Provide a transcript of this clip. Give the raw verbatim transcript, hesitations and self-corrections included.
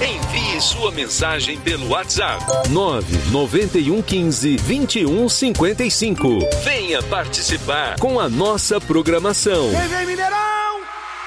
Envie sua mensagem pelo WhatsApp nove nove um um cinco, vinte e um cinquenta e cinco. Venha participar com a nossa programação. Vem, vem, Mineirão!